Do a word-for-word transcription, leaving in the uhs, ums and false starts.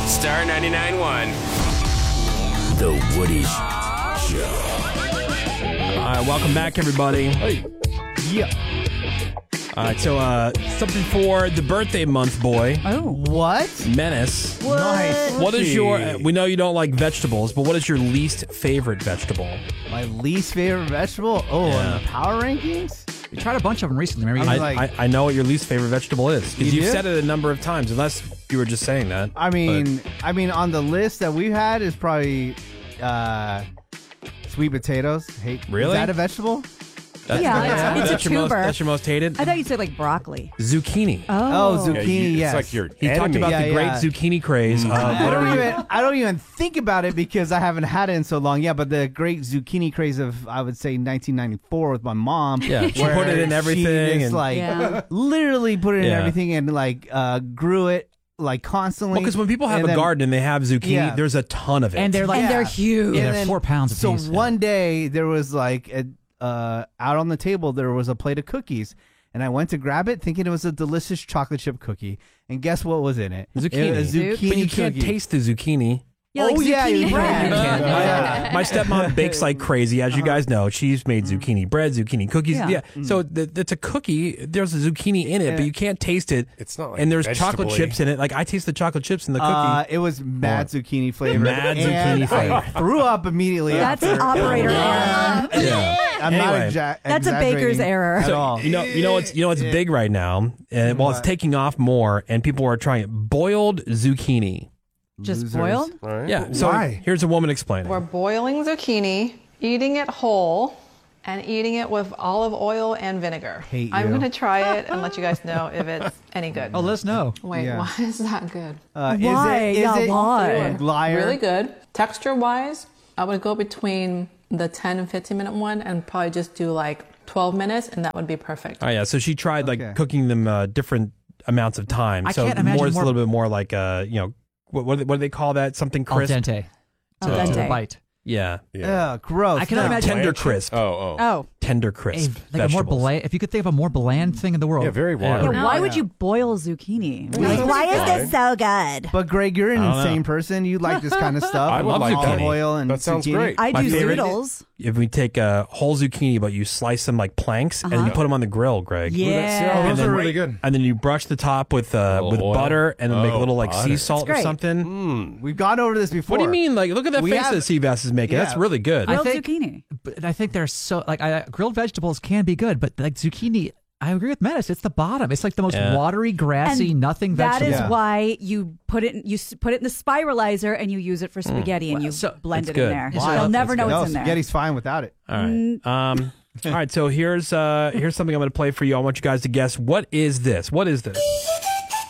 Star ninety-nine point one. The Woody Show. All right, welcome back, everybody. Hey. Yeah. All right, so uh, something for the birthday month boy. Oh. What? Menace. What? Nice. What is your, uh, we know you don't like vegetables, but what is your least favorite vegetable? My least favorite vegetable? Oh, Yeah. on the power rankings? We tried a bunch of them recently. Remember? I, You like- I, I know what your least favorite vegetable is because You you've do? said it a number of times, unless you were just saying that. I mean, I mean, on the list that we've had is probably uh, sweet potatoes. Hey, Really? Is that a vegetable? That's, Yeah, it's- it's a that's your most, tuber. that's your most hated? I thought you'd say like broccoli. Zucchini. Oh, Oh, zucchini. Yeah, you- yes. It's like your He talked enemy. about Yeah, the great yeah. zucchini craze. Uh, I whatever don't you- even. I don't even think about it because I haven't had it in so long. Yeah, but the great zucchini craze of I would say nineteen ninety-four with my mom. Yeah, she where put it in she everything just, and- like Yeah. literally put it in Yeah. everything and like uh, grew it like constantly. Well, because when people have And a then- garden and they have zucchini, Yeah. there's a ton of it. and they're like, and they're Yeah. huge. Yeah, And they're then- four pounds a So piece. one day there was like a, uh, out on the table there was a plate of cookies, and I went to grab it thinking it was a delicious chocolate chip cookie, and guess what was in it? Zucchini. It was a zucchini but you can't cookie. taste the zucchini. Yeah, like Oh, yeah, zucchini you bread. can. Uh, my, Yeah. my stepmom bakes like crazy, as you guys know. She's made zucchini bread, zucchini cookies. Yeah, Yeah. so th- it's a cookie. There's a zucchini in it, but you can't taste it. It's not like and there's chocolate vegetable-y. chips in it. Like I taste the chocolate chips in the cookie. Uh, it was mad zucchini flavored. Mad and zucchini flavor. I threw up immediately. That's after. operator error. yeah. I'm not Anyway. exa- That's a baker's exaggerating error. at So, all. You know, you know what's you know what's big right now, and well, it's What? taking off more, and people are trying it. Boiled zucchini. Just Losers. boiled? All right. Yeah. So Why? here's a woman explaining. We're boiling zucchini, eating it whole, and eating it with olive oil and vinegar. Hate I'm you. going to try it and let you guys know if it's any good. Oh, let us know. Wait, Yeah. why is that good? Uh, Why? Is it, is Yeah, it why? Liar. Really good. Texture-wise, I would go between the ten and fifteen minute one and probably just do like twelve minutes, and that would be perfect. Oh yeah, so she tried like Okay. cooking them uh, different amounts of time. I so can't imagine more, it's a more- little bit more like uh, you know, what what, do they- what do they call that? Something Al crisp. dente. Al To- to the dente. bite. Yeah, Yeah. Ugh, gross. I can No. imagine- tender crisp. Oh, oh. Oh. Tender A, crisp. like a more vegetables. bland. If you could think of a more bland thing in the world. Yeah, very watery. Yeah, why Yeah. would you boil zucchini? Well, Like, why is fine. this so good? But Greg, you're an I don't insane know. person. You like this kind of stuff. I would Love like olive zucchini. oil and That sounds zucchini. great. I My do favorite- zoodles. If we take a whole zucchini, but you slice them like planks and you put them on the grill, Greg. Ooh, that's- yeah, Yeah. those then- are really good. And then you brush the top with uh, little with oil. butter and then make a Oh, little like sea butter. salt It's or great. something. We've gone over this before. What do you mean? Like, look at that We face have- that Seabass is making. Yeah. That's really good. I Grilled think- zucchini. But I think they're so like I, grilled vegetables can be good, but like zucchini, I agree with Menace. It's the bottom. It's like the most Yeah. watery, grassy, And nothing That vegetable. is Yeah. why you put it in, you s- put it in the spiralizer and you use it for spaghetti and you so- blend That's it in good. there. Wow, You'll that's never know good. No, what's in there. spaghetti's fine without it. All right. Um, all right. So here's uh, here's something I'm going to play for you. I want you guys to guess what is this? What is this?